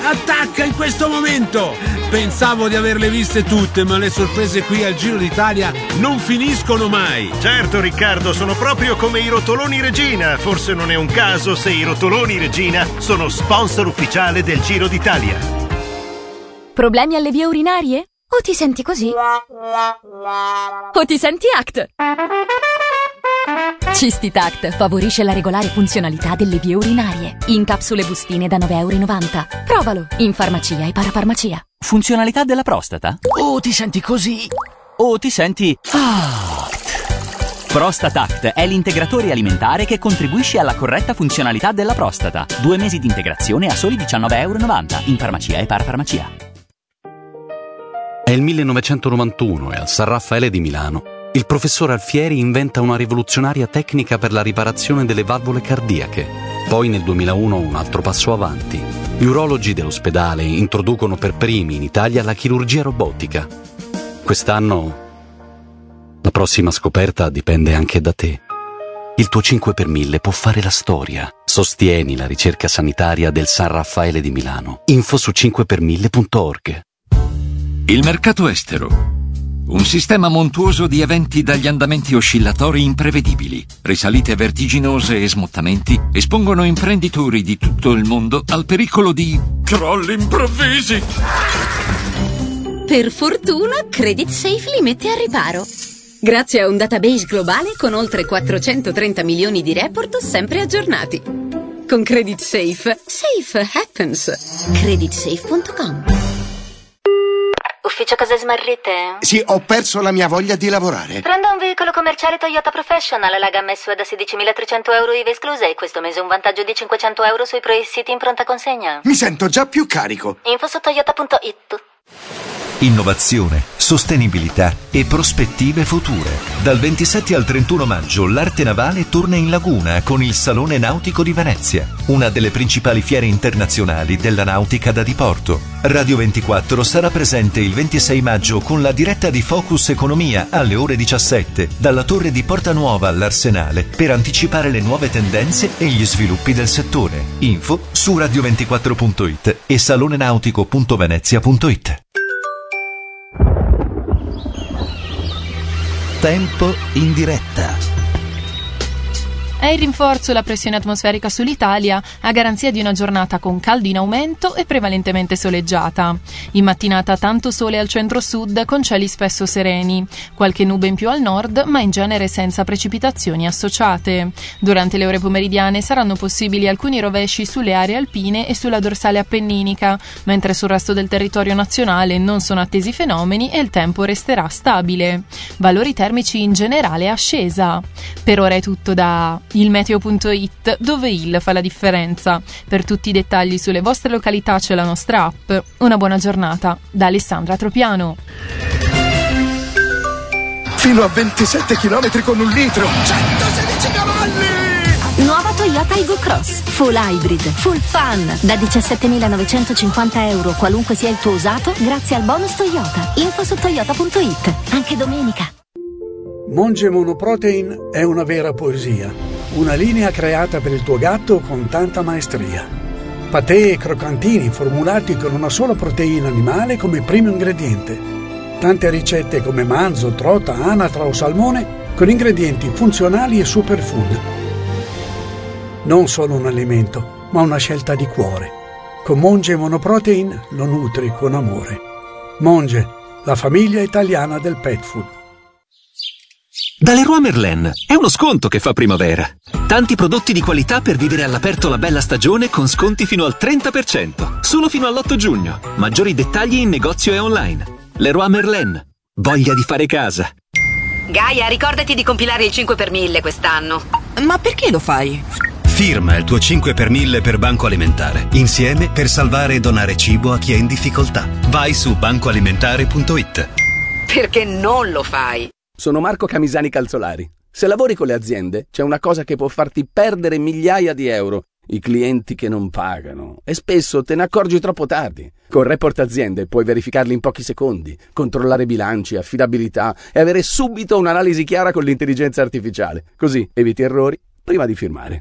attacca in questo momento! Pensavo di averle viste tutte, ma le sorprese qui al Giro d'Italia non finiscono mai. Certo Riccardo, sono proprio come i rotoloni Regina. Forse non è un caso se i rotoloni Regina sono sponsor ufficiale del Giro d'Italia. Problemi alle vie urinarie? O ti senti così? O ti senti ACT? Cistitact favorisce la regolare funzionalità delle vie urinarie. In capsule bustine da €9,90. Provalo in farmacia e parafarmacia. Funzionalità della prostata? O ti senti così? O ti senti ACT? Prostatact è l'integratore alimentare che contribuisce alla corretta funzionalità della prostata. 2 mesi di integrazione a soli €19,90 in farmacia e parafarmacia. È il 1991 e al San Raffaele di Milano il professor Alfieri inventa una rivoluzionaria tecnica per la riparazione delle valvole cardiache. Poi nel 2001 un altro passo avanti. Gli urologi dell'ospedale introducono per primi in Italia la chirurgia robotica. Quest'anno la prossima scoperta dipende anche da te. Il tuo 5 per 1000 può fare la storia. Sostieni la ricerca sanitaria del San Raffaele di Milano. Info su 5per1000.org. Il mercato estero. Un sistema montuoso di eventi dagli andamenti oscillatori imprevedibili, risalite vertiginose e smottamenti espongono imprenditori di tutto il mondo al pericolo di crolli improvvisi. Per fortuna, Credit Safe li mette a riparo. Grazie a un database globale con oltre 430 milioni di report sempre aggiornati. Con Credit Safe, safe happens. Creditsafe.com. Ufficio case smarrite? Sì, ho perso la mia voglia di lavorare. Prenda un veicolo commerciale Toyota Professional, la gamma SUV da €16.300 IVA esclusa e questo mese un vantaggio di €500 sui pre-siti in pronta consegna. Mi sento già più carico. Info su toyota.it. Innovazione, sostenibilità e prospettive future. Dal 27 al 31 maggio l'arte navale torna in laguna con il Salone Nautico di Venezia, una delle principali fiere internazionali della nautica da diporto. Radio 24 sarà presente il 26 maggio con la diretta di Focus Economia alle ore 17 dalla torre di Porta Nuova all'Arsenale per anticipare le nuove tendenze e gli sviluppi del settore. Info su radio24.it e salonenautico.venezia.it. Tempo in diretta. È il rinforzo la pressione atmosferica sull'Italia a garanzia di una giornata con caldo in aumento e prevalentemente soleggiata. In mattinata tanto sole al centro-sud con cieli spesso sereni, qualche nube in più al nord ma in genere senza precipitazioni associate. Durante le ore pomeridiane saranno possibili alcuni rovesci sulle aree alpine e sulla dorsale appenninica, mentre sul resto del territorio nazionale non sono attesi fenomeni e il tempo resterà stabile. Valori termici in generale ascesa. Per ora è tutto da ilmeteo.it, dove il fa la differenza. Per tutti i dettagli sulle vostre località c'è la nostra app. Una buona giornata da Alessandra Tropiano. Fino a 27 km con 1 litro, 116 cavalli! Nuova Toyota Aygo Cross, full hybrid, full fun, da €17.950 qualunque sia il tuo usato, grazie al bonus Toyota. Info su toyota.it, anche domenica. Monge Monoprotein è una vera poesia, una linea creata per il tuo gatto con tanta maestria. Patè e croccantini formulati con una sola proteina animale come primo ingrediente. Tante ricette come manzo, trota, anatra o salmone con ingredienti funzionali e superfood. Non solo un alimento, ma una scelta di cuore. Con Monge Monoprotein lo nutri con amore. Monge, la famiglia italiana del pet food. Da Leroy Merlin è uno sconto che fa primavera. Tanti prodotti di qualità per vivere all'aperto la bella stagione con sconti fino al 30%, solo fino all'8 giugno. Maggiori dettagli in negozio e online. Leroy Merlin, voglia di fare casa. Gaia, ricordati di compilare il 5 per 1000 quest'anno. Ma perché lo fai? Firma il tuo 5 per 1000 per Banco Alimentare. Insieme per salvare e donare cibo a chi è in difficoltà. Vai su bancoalimentare.it. Perché non lo fai? Sono Marco Camisani Calzolari. Se lavori con le aziende, c'è una cosa che può farti perdere migliaia di euro: i clienti che non pagano. E spesso te ne accorgi troppo tardi. Con Report Aziende puoi verificarli in pochi secondi, controllare bilanci, affidabilità e avere subito un'analisi chiara con l'intelligenza artificiale. Così eviti errori prima di firmare.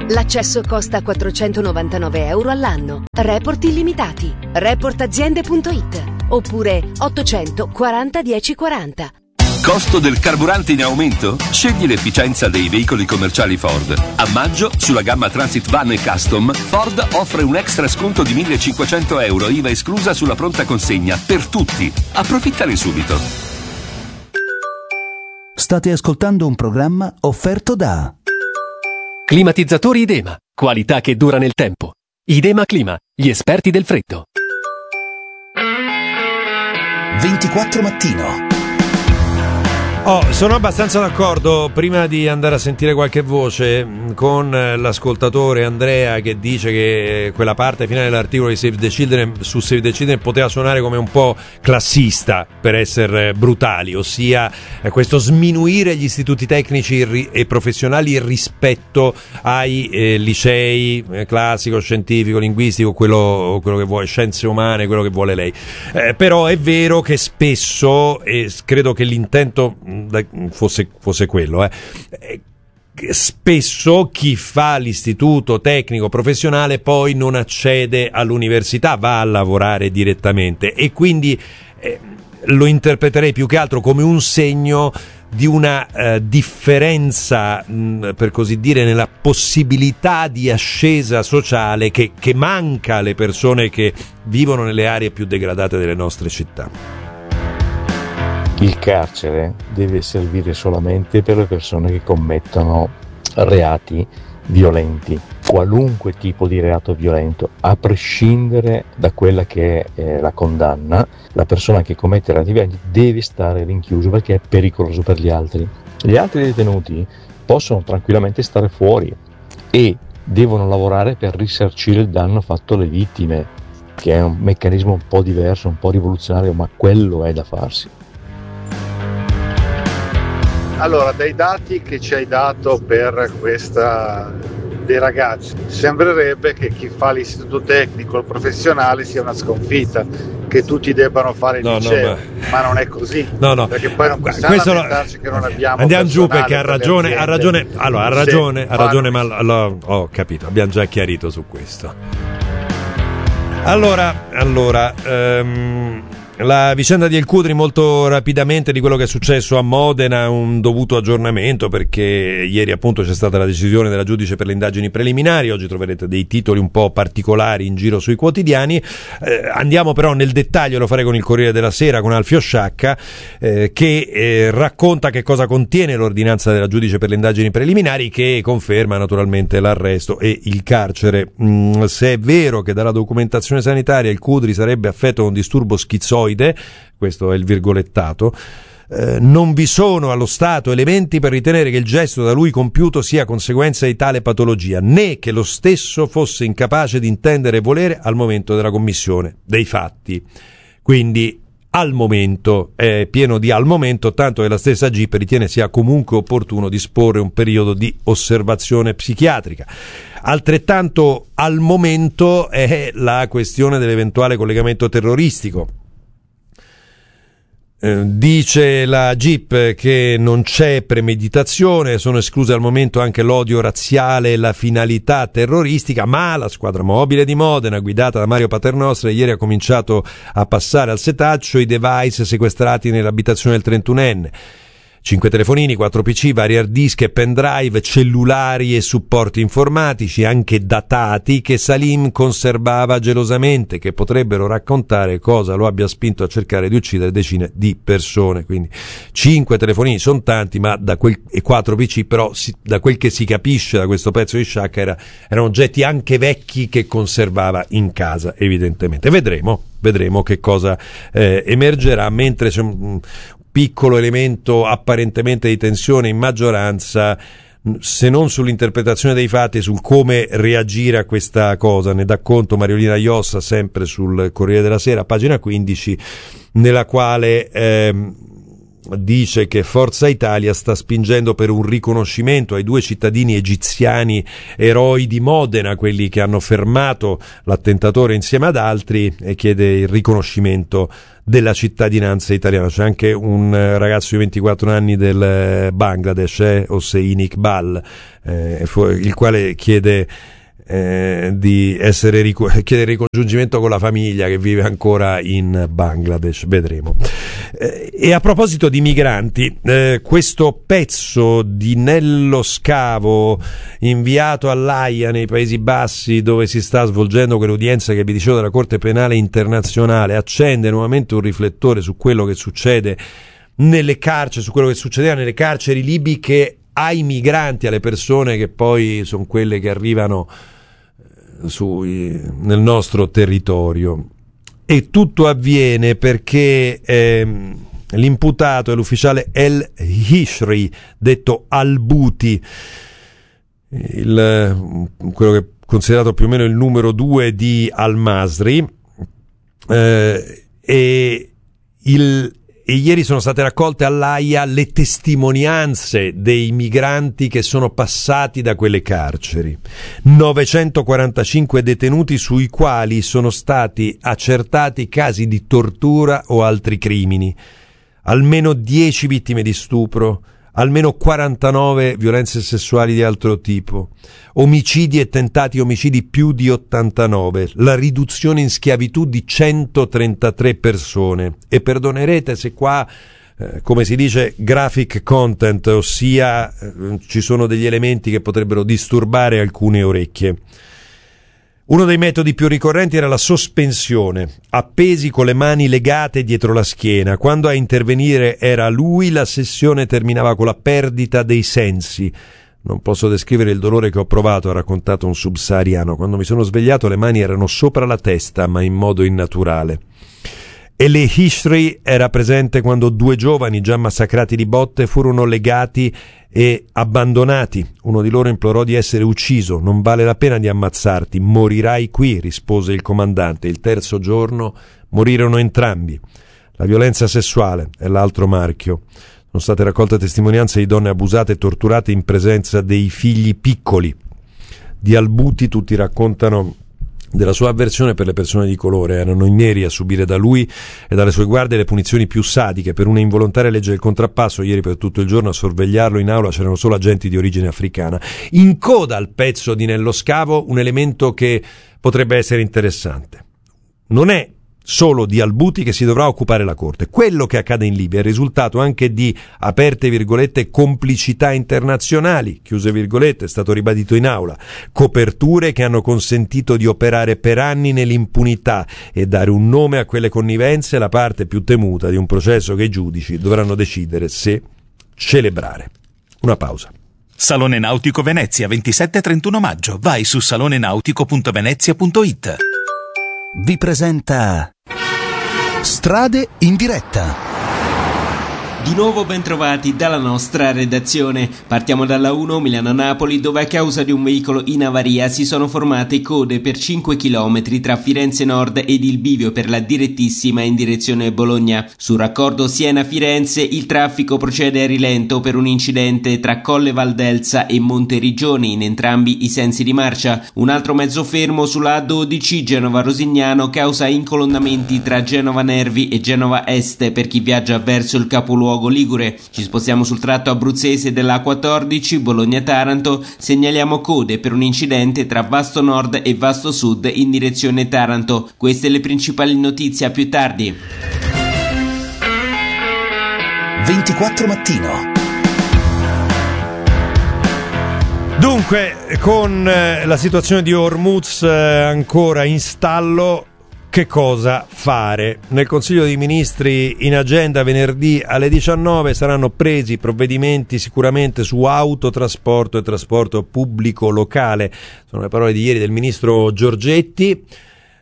L'accesso costa 499 euro all'anno. Report illimitati. Reportaziende.it oppure 840 1040. Costo del carburante in aumento? Scegli l'efficienza dei veicoli commerciali Ford. A maggio, sulla gamma Transit Van e Custom, Ford offre un extra sconto di 1.500 euro, IVA esclusa, sulla pronta consegna, per tutti. Approfittane subito. State ascoltando un programma offerto da Climatizzatori Idema. Qualità che dura nel tempo. Idema Clima, gli esperti del freddo. 24 Mattino. Sono abbastanza d'accordo, prima di andare a sentire qualche voce, con l'ascoltatore Andrea che dice che quella parte finale dell'articolo di Save the Children su Save the Children poteva suonare come un po' classista, per essere brutali, ossia questo sminuire gli istituti tecnici e professionali rispetto ai licei classico, scientifico, linguistico, quello che vuole, scienze umane, quello che vuole lei. Però è vero che spesso, e credo che l'intento fosse quello, spesso chi fa l'istituto tecnico professionale poi non accede all'università, va a lavorare direttamente, e quindi lo interpreterei più che altro come un segno di una differenza, per così dire, nella possibilità di ascesa sociale che manca alle persone che vivono nelle aree più degradate delle nostre città. Il carcere deve servire solamente per le persone che commettono reati violenti, qualunque tipo di reato violento, a prescindere da quella che è la condanna. La persona che commette reati violenti deve stare rinchiuso perché è pericoloso per gli altri. Gli altri detenuti possono tranquillamente stare fuori e devono lavorare per risarcire il danno fatto alle vittime, che è un meccanismo un po' diverso, un po' rivoluzionario, ma quello è da farsi. Allora, dai dati che ci hai dato per questa dei ragazzi, sembrerebbe che chi fa l'istituto tecnico, il professionale, sia una sconfitta, che tutti debbano fare il liceo, ma non è così. No. Perché poi non possiamo lamentarci che non abbiamo. Andiamo giù, perché ha ragione. Allora, ha ragione, ma ho capito, abbiamo già chiarito su questo. Allora, la vicenda di El Cutri, molto rapidamente, di quello che è successo a Modena, un dovuto aggiornamento, perché ieri appunto c'è stata la decisione della giudice per le indagini preliminari. Oggi troverete dei titoli un po' particolari in giro sui quotidiani. Andiamo però nel dettaglio, lo farei con il Corriere della Sera, con Alfio Sciacca, che racconta che cosa contiene l'ordinanza della giudice per le indagini preliminari, che conferma naturalmente l'arresto e il carcere. Se è vero che dalla documentazione sanitaria El Cutri sarebbe affetto da un disturbo schizoide, questo è il virgolettato, non vi sono allo stato elementi per ritenere che il gesto da lui compiuto sia conseguenza di tale patologia, né che lo stesso fosse incapace di intendere e volere al momento della commissione dei fatti. Quindi al momento, è pieno di al momento, tanto che la stessa GIP ritiene sia comunque opportuno disporre un periodo di osservazione psichiatrica. Altrettanto al momento è la questione dell'eventuale collegamento terroristico. Dice la GIP che non c'è premeditazione, sono escluse al momento anche l'odio razziale e la finalità terroristica, ma la squadra mobile di Modena, guidata da Mario Paternostra, ieri ha cominciato a passare al setaccio i device sequestrati nell'abitazione del 31enne. 5 telefonini, 4 PC, vari hard disk e pendrive, cellulari e supporti informatici, anche datati, che Salim conservava gelosamente, che potrebbero raccontare cosa lo abbia spinto a cercare di uccidere decine di persone. Quindi 5 telefonini sono tanti, ma e 4 PC, però da quel che si capisce da questo pezzo di Sciacca erano oggetti anche vecchi che conservava in casa, evidentemente. Vedremo che cosa emergerà, mentre c'è un piccolo elemento apparentemente di tensione in maggioranza, se non sull'interpretazione dei fatti, sul come reagire a questa cosa. Ne dà conto Mariolina Iossa, sempre sul Corriere della Sera, pagina 15, nella quale dice che Forza Italia sta spingendo per un riconoscimento ai 2 cittadini egiziani eroi di Modena, quelli che hanno fermato l'attentatore insieme ad altri, e chiede il riconoscimento della cittadinanza italiana. C'è anche un ragazzo di 24 anni del Bangladesh, Hossein Iqbal, il quale chiede di essere chiede il ricongiungimento con la famiglia che vive ancora in Bangladesh. Vedremo. E a proposito di migranti, questo pezzo di Nello Scavo inviato all'Aia nei Paesi Bassi, dove si sta svolgendo quell'udienza che vi dicevo della Corte Penale Internazionale, accende nuovamente un riflettore su quello che succede nelle carceri, su quello che succedeva nelle carceri libiche ai migranti, alle persone che poi sono quelle che arrivano nel nostro territorio. E tutto avviene perché l'imputato è l'ufficiale El Hishri, detto Al-Buti, quello che è considerato più o meno il numero 2 di Al-Masri, e ieri sono state raccolte all'Aia le testimonianze dei migranti che sono passati da quelle carceri. 945 detenuti sui quali sono stati accertati casi di tortura o altri crimini, almeno 10 vittime di stupro, almeno 49 violenze sessuali di altro tipo, omicidi e tentati omicidi più di 89, la riduzione in schiavitù di 133 persone. E perdonerete se qua, come si dice, graphic content, ossia ci sono degli elementi che potrebbero disturbare alcune orecchie. Uno dei metodi più ricorrenti era la sospensione, appesi con le mani legate dietro la schiena. Quando a intervenire era lui, la sessione terminava con la perdita dei sensi. Non posso descrivere il dolore che ho provato, ha raccontato un subsahariano. Quando mi sono svegliato le mani erano sopra la testa, ma in modo innaturale. El Hishri era presente quando 2 giovani già massacrati di botte furono legati e abbandonati. Uno di loro implorò di essere ucciso. Non vale la pena di ammazzarti, morirai qui, rispose il comandante. Il terzo giorno morirono entrambi. La violenza sessuale è l'altro marchio. Sono state raccolte testimonianze di donne abusate e torturate in presenza dei figli piccoli. Di Al-Buti tutti raccontano della sua avversione per le persone di colore. Erano i neri a subire da lui e dalle sue guardie le punizioni più sadiche. Per una involontaria legge del contrappasso, ieri per tutto il giorno a sorvegliarlo in aula c'erano solo agenti di origine africana. In coda al pezzo di Nello Scavo un elemento che potrebbe essere interessante. Non è solo di Al-Buti che si dovrà occupare la Corte. Quello che accade in Libia è il risultato anche di, aperte virgolette, complicità internazionali, chiuse virgolette, è stato ribadito in aula, coperture che hanno consentito di operare per anni nell'impunità e dare un nome a quelle connivenze, la parte più temuta di un processo che i giudici dovranno decidere se celebrare. Una pausa. Salone Nautico Venezia, 27-31 maggio. Vai su salonenautico.venezia.it. Vi presenta Strade in diretta. Di nuovo ben trovati dalla nostra redazione. Partiamo dalla 1 Milano-Napoli, dove a causa di un veicolo in avaria si sono formate code per 5 km tra Firenze Nord ed il bivio per la direttissima in direzione Bologna. Sul raccordo Siena-Firenze il traffico procede a rilento per un incidente tra Colle Valdelsa e Monteriggioni in entrambi i sensi di marcia. Un altro mezzo fermo sulla A12 Genova-Rosignano causa incolonnamenti tra Genova Nervi e Genova Est per chi viaggia verso il capoluogo ligure. Ci spostiamo sul tratto abruzzese della A14 Bologna-Taranto, segnaliamo code per un incidente tra Vasto Nord e Vasto Sud in direzione Taranto. Queste le principali notizie, a più tardi. 24 mattino. Dunque, con la situazione di Hormuz ancora in stallo, che cosa fare? Nel Consiglio dei Ministri in agenda venerdì alle 19 saranno presi provvedimenti sicuramente su autotrasporto e trasporto pubblico locale. Sono le parole di ieri del ministro Giorgetti.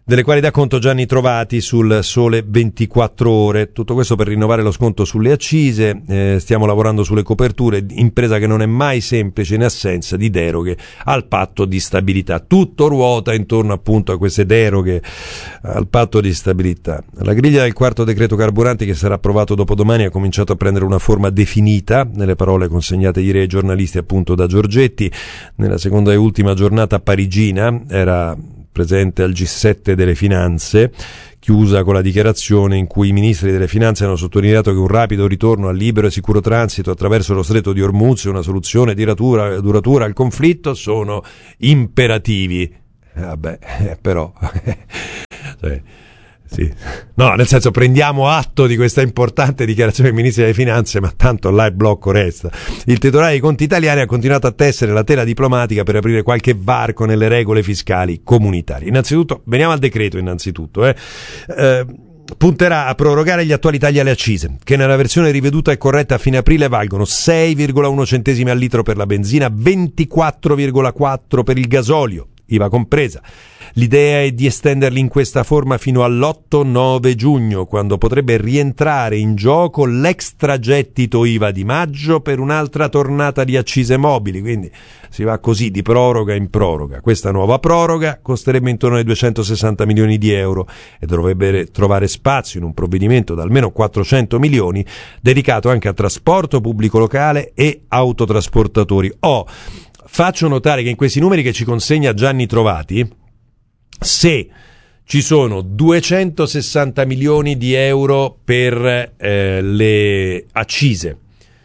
delle quali dà conto Gianni Trovati sul Sole 24 Ore. Tutto questo per rinnovare lo sconto sulle accise, stiamo lavorando sulle coperture, impresa che non è mai semplice in assenza di deroghe al patto di stabilità. Tutto ruota intorno appunto a queste deroghe al patto di stabilità. La griglia del quarto decreto carburanti, che sarà approvato dopodomani, ha cominciato a prendere una forma definita, nelle parole consegnate ieri ai giornalisti appunto da Giorgetti. Nella seconda e ultima giornata parigina era presente al G7 delle finanze, chiusa con la dichiarazione in cui i ministri delle finanze hanno sottolineato che un rapido ritorno al libero e sicuro transito attraverso lo stretto di Hormuz e una soluzione duratura al conflitto sono imperativi. Però cioè, sì. No, nel senso, prendiamo atto di questa importante dichiarazione dei ministri delle finanze, ma tanto là il blocco resta. Il titolare dei conti italiani ha continuato a tessere la tela diplomatica per aprire qualche varco nelle regole fiscali comunitarie. Innanzitutto, veniamo al decreto punterà a prorogare gli attuali tagli alle accise, che nella versione riveduta e corretta a fine aprile valgono 6,1 centesimi al litro per la benzina, 24,4 per il gasolio, IVA compresa. L'idea è di estenderli in questa forma fino all'8-9 giugno, quando potrebbe rientrare in gioco l'extragettito IVA di maggio per un'altra tornata di accise mobili, quindi si va così di proroga in proroga. Questa nuova proroga costerebbe intorno ai 260 milioni di euro e dovrebbe trovare spazio in un provvedimento da almeno 400 milioni dedicato anche a trasporto pubblico locale e autotrasportatori. Faccio notare che in questi numeri che ci consegna Gianni Trovati, se ci sono 260 milioni di euro per le accise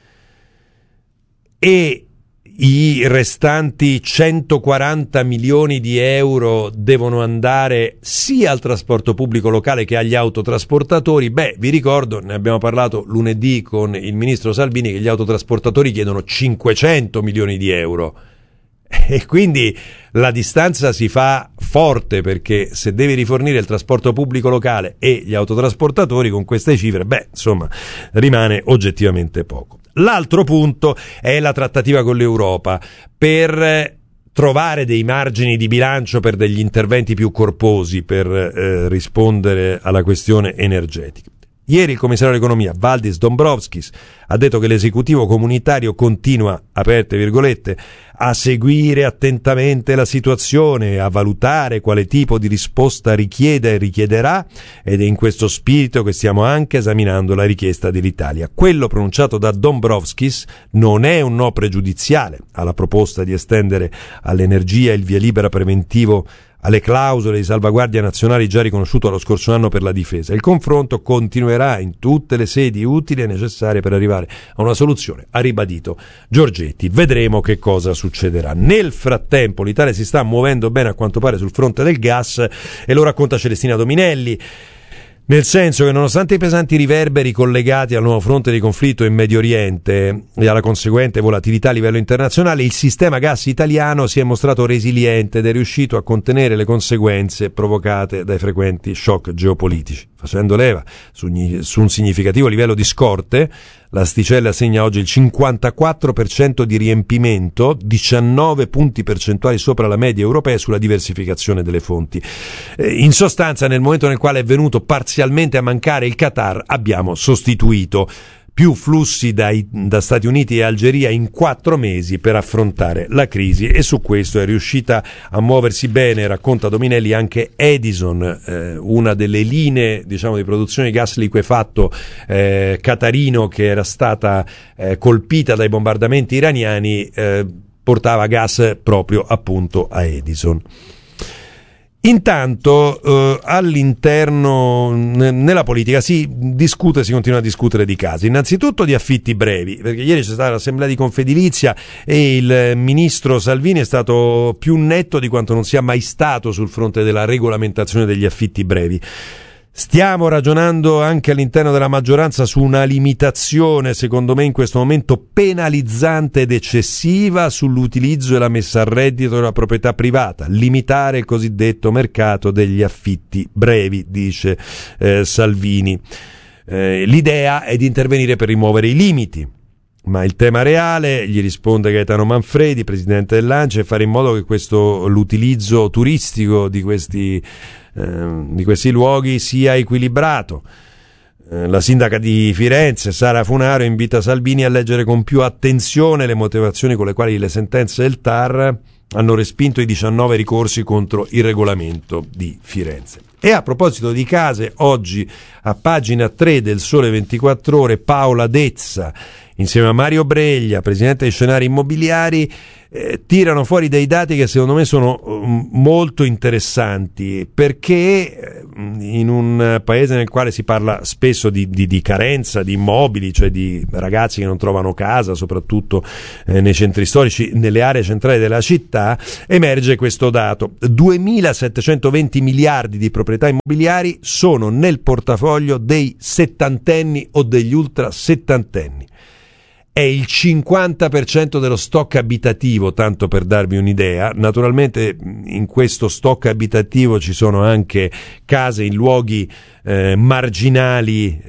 e i restanti 140 milioni di euro devono andare sia al trasporto pubblico locale che agli autotrasportatori, vi ricordo, ne abbiamo parlato lunedì con il ministro Salvini, che gli autotrasportatori chiedono 500 milioni di euro. E quindi la distanza si fa forte, perché se devi rifornire il trasporto pubblico locale e gli autotrasportatori con queste cifre, rimane oggettivamente poco. L'altro punto è la trattativa con l'Europa per trovare dei margini di bilancio per degli interventi più corposi per rispondere alla questione energetica. Ieri il commissario all'economia Valdis Dombrovskis ha detto che l'esecutivo comunitario continua, aperte virgolette, a seguire attentamente la situazione e a valutare quale tipo di risposta richiede e richiederà, ed è in questo spirito che stiamo anche esaminando la richiesta dell'Italia. Quello pronunciato da Dombrovskis non è un no pregiudiziale alla proposta di estendere all'energia il via libera preventivo alle clausole di salvaguardia nazionali già riconosciuto lo scorso anno per la difesa. Il confronto continuerà in tutte le sedi utili e necessarie per arrivare a una soluzione, ha ribadito Giorgetti. Vedremo che cosa succederà. Nel frattempo l'Italia si sta muovendo bene, a quanto pare, sul fronte del gas, e lo racconta Celestina Dominelli, nel senso che nonostante i pesanti riverberi collegati al nuovo fronte di conflitto in Medio Oriente e alla conseguente volatilità a livello internazionale, il sistema gas italiano si è mostrato resiliente ed è riuscito a contenere le conseguenze provocate dai frequenti shock geopolitici. Facendo leva su un significativo livello di scorte, l'asticella segna oggi il 54% di riempimento, 19 punti percentuali sopra la media europea sulla diversificazione delle fonti. In sostanza, nel momento nel quale è venuto parzialmente a mancare il Qatar, abbiamo sostituito più flussi da Stati Uniti e Algeria in 4 mesi per affrontare la crisi, e su questo è riuscita a muoversi bene, racconta Dominelli, anche Edison, una delle linee di produzione di gas liquefatto qatarino che era stata colpita dai bombardamenti iraniani, portava gas proprio appunto a Edison. Intanto all'interno, nella politica si continua a discutere di casi, innanzitutto di affitti brevi, perché ieri c'è stata l'assemblea di Confedilizia e il ministro Salvini è stato più netto di quanto non sia mai stato sul fronte della regolamentazione degli affitti brevi. Stiamo ragionando anche all'interno della maggioranza su una limitazione, secondo me in questo momento penalizzante ed eccessiva, sull'utilizzo e la messa a reddito della proprietà privata, limitare il cosiddetto mercato degli affitti brevi, dice Salvini. L'idea è di intervenire per rimuovere i limiti, ma il tema reale, gli risponde Gaetano Manfredi, presidente dell'ANCE, è fare in modo che l'utilizzo turistico di questi di questi luoghi sia equilibrato. La sindaca di Firenze, Sara Funaro, invita Salvini a leggere con più attenzione le motivazioni con le quali le sentenze del TAR hanno respinto i 19 ricorsi contro il regolamento di Firenze. E a proposito di case, oggi a pagina 3 del Sole 24 Ore Paola Dezza, insieme a Mario Breglia, presidente di Scenari Immobiliari, tirano fuori dei dati che secondo me sono molto interessanti, perché in un paese nel quale si parla spesso di carenza di immobili, cioè di ragazzi che non trovano casa, soprattutto nei centri storici, nelle aree centrali della città, emerge questo dato: 2.720 miliardi di proprietà immobiliari sono nel portafoglio dei settantenni o degli ultra settantenni. È il 50% dello stock abitativo, tanto per darvi un'idea. Naturalmente in questo stock abitativo ci sono anche case in luoghi marginali,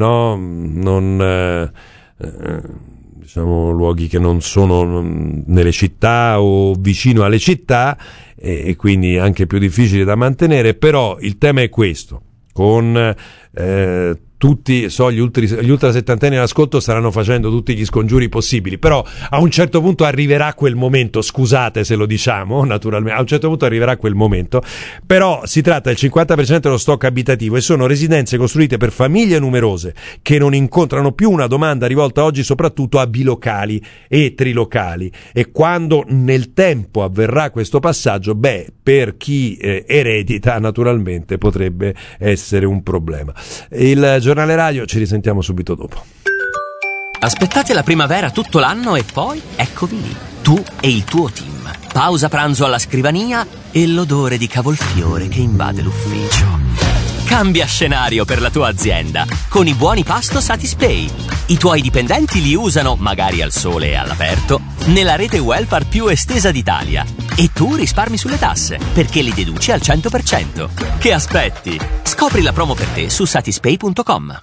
diciamo luoghi che non sono nelle città o vicino alle città, e quindi anche più difficili da mantenere. Però il tema è questo: con tutti gli ultra settantenni all'ascolto staranno facendo tutti gli scongiuri possibili, però a un certo punto arriverà quel momento, scusate se lo diciamo, naturalmente, a un certo punto arriverà quel momento, però si tratta del 50% dello stock abitativo e sono residenze costruite per famiglie numerose che non incontrano più una domanda rivolta oggi soprattutto a bilocali e trilocali, e quando nel tempo avverrà questo passaggio, per chi eredita naturalmente potrebbe essere un problema. Il giornale radio, ci risentiamo subito dopo. Aspettate la primavera tutto l'anno e poi eccovi lì, tu e il tuo team. Pausa pranzo alla scrivania e l'odore di cavolfiore che invade l'ufficio. Cambia scenario per la tua azienda con i buoni pasto Satispay. I tuoi dipendenti li usano, magari al sole e all'aperto, nella rete welfare più estesa d'Italia. E tu risparmi sulle tasse, perché li deduci al 100%. Che aspetti? Scopri la promo per te su satispay.com.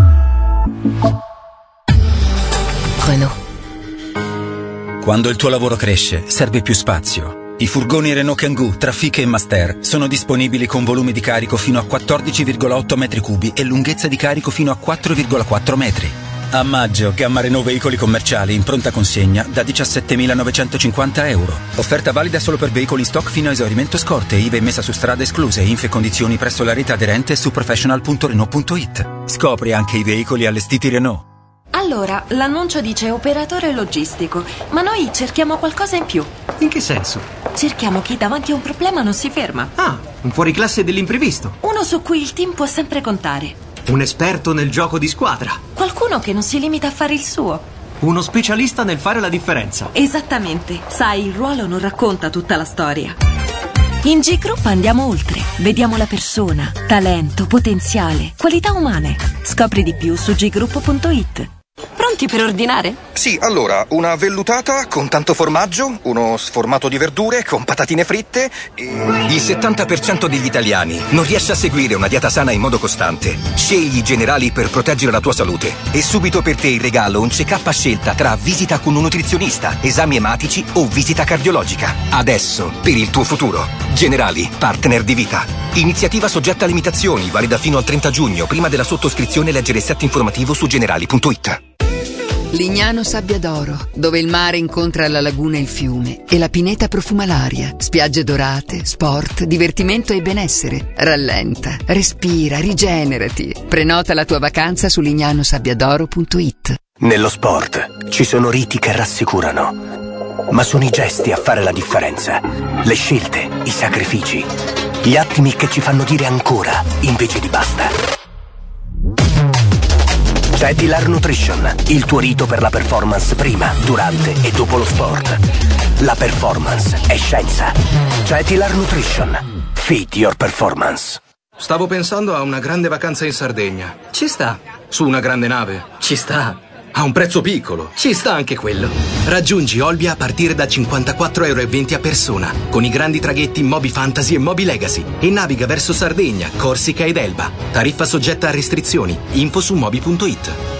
Renault. Quando il tuo lavoro cresce, serve più spazio. I furgoni Renault Kangoo, Trafic e Master sono disponibili con volumi di carico fino a 14,8 metri cubi e lunghezza di carico fino a 4,4 metri. A maggio, gamma Renault veicoli commerciali in pronta consegna da 17.950 euro. Offerta valida solo per veicoli in stock fino a esaurimento scorte, IVA e messa su strada escluse, info e condizioni presso la rete aderente su professional.renault.it. Scopri anche i veicoli allestiti Renault. Allora, l'annuncio dice operatore logistico, ma noi cerchiamo qualcosa in più. In che senso? Cerchiamo chi davanti a un problema non si ferma. Ah, un fuoriclasse dell'imprevisto. Uno su cui il team può sempre contare. Un esperto nel gioco di squadra. Qualcuno che non si limita a fare il suo. Uno specialista nel fare la differenza. Esattamente. Sai, il ruolo non racconta tutta la storia. In G-Group andiamo oltre. Vediamo la persona, talento, potenziale, qualità umane. Scopri di più su ggroup.it. Pronti per ordinare? Sì, allora, una vellutata con tanto formaggio, uno sformato di verdure con patatine fritte e... Il 70% degli italiani non riesce a seguire una dieta sana in modo costante. Scegli i Generali per proteggere la tua salute. E subito per te in regalo un check-up a scelta tra visita con un nutrizionista, esami ematici o visita cardiologica. Adesso, per il tuo futuro. Generali, partner di vita. Iniziativa soggetta a limitazioni, valida fino al 30 giugno. Prima della sottoscrizione leggere il set informativo su generali.it. Lignano Sabbia d'Oro, dove il mare incontra la laguna e il fiume e la pineta profuma l'aria. Spiagge dorate, sport, divertimento e benessere. Rallenta, respira, rigenerati. Prenota la tua vacanza su lignanosabbiadoro.it. Nello sport ci sono riti che rassicurano, ma sono i gesti a fare la differenza. Le scelte, i sacrifici, gli attimi che ci fanno dire ancora invece di basta. Cetilar Nutrition, il tuo rito per la performance prima, durante e dopo lo sport. La performance è scienza. Cetilar Nutrition. Feed your performance. Stavo pensando a una grande vacanza in Sardegna. Ci sta. Su una grande nave. Ci sta. A un prezzo piccolo. Ci sta anche quello. Raggiungi Olbia a partire da 54,20 € a persona, con i grandi traghetti Moby Fantasy e Moby Legacy, e naviga verso Sardegna, Corsica ed Elba. Tariffa soggetta a restrizioni. Info su moby.it.